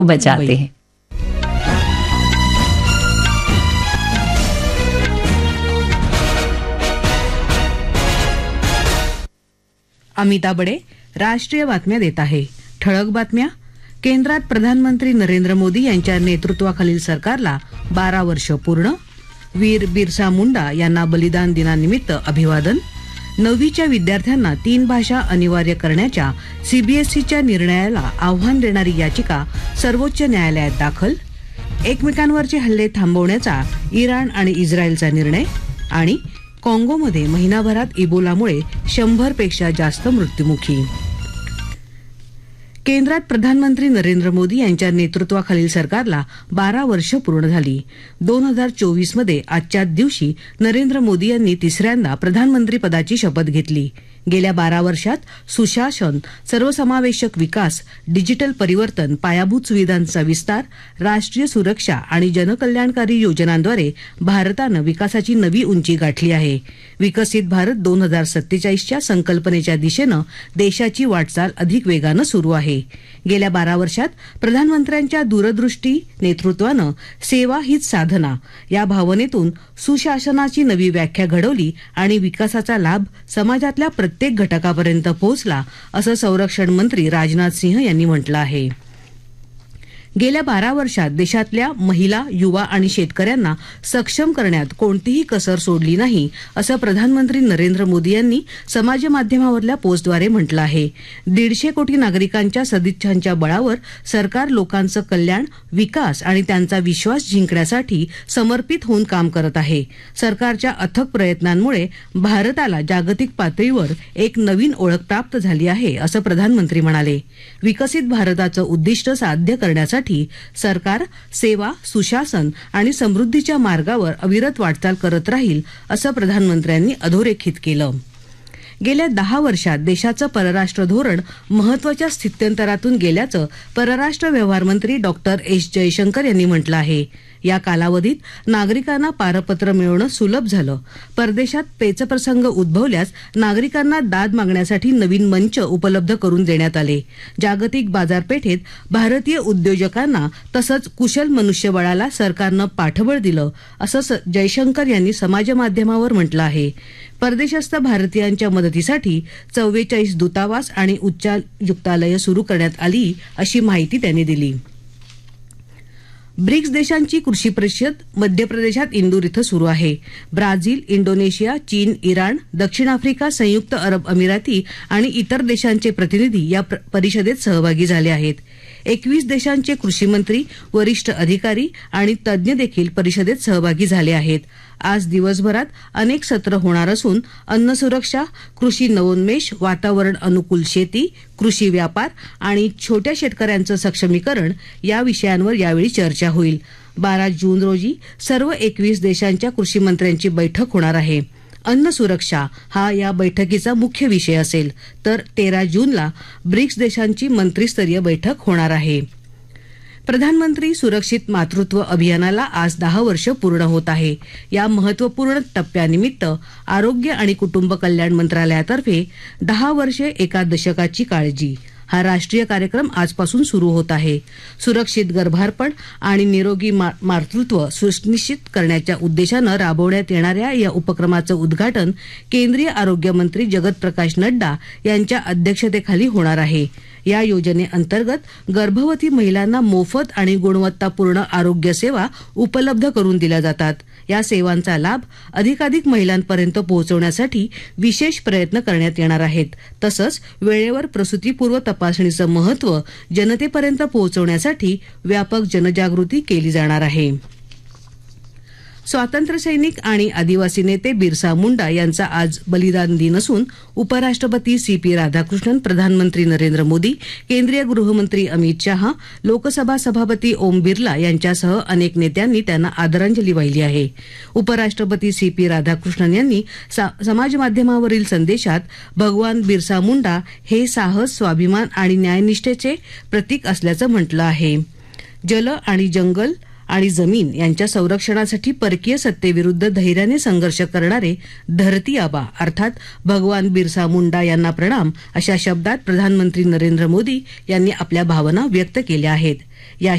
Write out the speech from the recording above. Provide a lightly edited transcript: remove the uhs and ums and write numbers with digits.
बचाते हैं। अमिता बडे राष्ट्रीय बातम्या देत आहे। ठळक बातम्या। केंद्रात प्रधानमंत्री नरेंद्र मोदी यांच्या नेतृत्वाखालील सरकारला 12 वर्ष पूर्ण। वीर बिरसा मुंडा यांना बलिदान दिनानिमित्त अभिवादन। 9वीच्या विद्यार्थ्यांना 3 भाषा अनिवार्य करण्याच्या सीबीएसईच्या निर्णयाला आव्हान देणारी याचिका सर्वोच्च न्यायालयात दाखल। एकमेकांवरचे हल्ले थांबवण्याचा इराण आणि इस्रायलचा निर्णय। आणि काँगोमध्ये महिनाभरात इबोलामुळे 100 पेक्षा जास्त मृत्युमुखी। केंद्रात प्रधानमंत्री नरेंद्र मोदी यांच्या नेतृत्वाखालील सरकारला 12 वर्ष पूर्ण झाली। 2024 मध्ये आजच्याच दिवशी नरेंद्र मोदी यांनी तिसऱ्यांदा प्रधानमंत्री पदाची शपथ घेतली। गेल्या 12 वर्षात सुशासन, सर्वसमावेशक विकास, डिजिटल परिवर्तन, पायाभूत सुविधांचा विस्तार, राष्ट्रीय सुरक्षा आणि जनकल्याणकारी योजनांद्वारे भारतानं विकासाची नवी उंची गाठली आहे। विकसित भारत 2047च्या संकल्पनेच्या दिशेनं देशाची वाटचाल अधिक वेगानं सुरू आहे। गेल्या 12 वर्षात प्रधानमंत्र्यांच्या दूरदृष्टी नेतृत्वानं सेवा हीच साधना या भावनेतून सुशासनाची नवी व्याख्या घडवली आणि विकासाचा लाभ समाजातल्या प्रत्येक घटकापर्यंत पोहोचला, असं संरक्षण मंत्री राजनाथ सिंह यांनी म्हटलं आहे। गेल्या 12 वर्षात देशातल्या महिला, युवा आणि शेतकऱ्यांना सक्षम करण्यात कोणतीही कसर सोडली नाही, असं प्रधानमंत्री नरेंद्र मोदी यांनी समाज माध्यमावरल्या पोस्टद्वारे म्हटलं आहे। 150 कोटी नागरिकांच्या सदिच्छांच्या बळावर सरकार लोकांचं कल्याण, विकास आणि त्यांचा विश्वास जिंकण्यासाठी समर्पित होऊन काम करत आहे। सरकारच्या अथक प्रयत्नांमुळे भारताला जागतिक पातळीवर एक नवीन ओळख प्राप्त झाली आहे, असं प्रधानमंत्री म्हणाले। विकसित भारताचं उद्दिष्ट साध्य करण्यासाठी सरकार सेवा, सुशासन आणि समृद्धीच्या मार्गावर अविरत वाटचाल करत राहील, असं प्रधानमंत्र्यांनी अधोरेखित केलं। गेल्या 10 वर्षात देशाचं परराष्ट्र धोरण महत्वाच्या स्थित्यंतरातून गेल्याचं परराष्ट्र व्यवहार मंत्री डॉक्टर एस जयशंकर यांनी म्हटलं आहे। या कालावधीत नागरिकांना पारपत्र मिळवणं सुलभ झालं। परदेशात पेचप्रसंग उद्भवल्यास नागरिकांना दाद मागण्यासाठी नवीन मंच उपलब्ध करून देण्यात आले। जागतिक बाजारपेठेत भारतीय उद्योजकांना तसंच कुशल मनुष्यबळाला सरकारनं पाठबळ दिलं, असं जयशंकर यांनी समाजमाध्यमावर म्हटलं आहे। परदेशस्थ भारतीयांच्या मदतीसाठी 44 दूतावास आणि उच्चायुक्तालयं सुरू करण्यात आली, अशी माहिती त्यांनी दिली। ब्रिक्स देशांची कृषी परिषद मध्य प्रदेशात इंदूर इथं सुरू आहे। ब्राझील, इंडोनेशिया, चीन, इराण, दक्षिण आफ्रिका, संयुक्त अरब अमिराती आणि इतर देशांचे प्रतिनिधी या परिषदेत सहभागी झाले आहेत। 21 देशांचे कृषी मंत्री, वरिष्ठ अधिकारी आणि तज्ज्ञ देखील परिषदेत सहभागी झाले आहेत। आज दिवसभरात अनेक सत्र होणार असून अन्न सुरक्षा, कृषी नवोन्मेष, वातावरण अनुकूल शेती, कृषी व्यापार आणि छोट्या शेतकऱ्यांचं सक्षमीकरण या विषयांवर यावेळी चर्चा होईल। 12 जून रोजी सर्व 21 देशांच्या कृषी मंत्र्यांची बैठक होणार आहे। अन्न सुरक्षा हा या बैठकीचा मुख्य विषय असेल, तर 13 जूनला ब्रिक्स देशांची मंत्रिस्तरीय बैठक होणार आहे। प्रधानमंत्री सुरक्षित मातृत्व अभियानाला आज 10 वर्ष पूर्ण होत आहे। या महत्वपूर्ण टप्प्यानिमित्त आरोग्य आणि कुटुंब कल्याण मंत्रालयातर्फे 10 वर्षे एका दशकाची काळजी हा राष्ट्रीय कार्यक्रम आजपासून सुरू होत आहे। सुरक्षित गर्भारपण आणि निरोगी मातृत्व सुनिश्चित करण्याच्या उद्देशानं राबवण्यात येणाऱ्या या उपक्रमाचं उद्घाटन केंद्रीय आरोग्य मंत्री जगत प्रकाश नड्डा यांच्या अध्यक्षतेखाली होणार आहे। या योजनेअंतर्गत गर्भवती महिलांना मोफत आणि गुणवत्तापूर्ण आरोग्य सेवा उपलब्ध करून दिल्या जातात। या सेवांचा लाभ अधिकाधिक महिलांपर्यंत पोहोचवण्यासाठी विशेष प्रयत्न करण्यात येणार आहेत। तसंच वेळेवर प्रसूतीपूर्व तपासणीचं महत्त्व जनतेपर्यंत पोहोचवण्यासाठी व्यापक जनजागृती केली जाणार आहे। स्वातंत्र्यसैनिक आणि आदिवासी नेते बिरसा मुंडा यांचा आज बलिदान दिन असून उपराष्ट्रपती CP राधाकृष्णन, प्रधानमंत्री नरेंद्र मोदी, केंद्रीय गृहमंत्री अमित शहा, लोकसभा सभापती ओम बिर्ला यांच्यासह अनेक नेत्यांनी त्यांना आदरांजली वाहिली आहे। उपराष्ट्रपती CP राधाकृष्णन यांनी समाजमाध्यमावरील संदेशात भगवान बिरसा मुंडा हे साहस, स्वाभिमान आणि न्यायनिष्ठेचे प्रतीक असल्याचं म्हटलं आहे। जल आणि जंगल आणि जमीन यांच्या संरक्षणासाठी परकीय सत्तेविरुद्ध धैर्याने संघर्ष करणारे धरती आबा अर्थात भगवान बिरसा मुंडा यांना प्रणाम अशा शब्दात प्रधानमंत्री नरेंद्र मोदी यांनी आपल्या भावना व्यक्त केल्या आहेत. या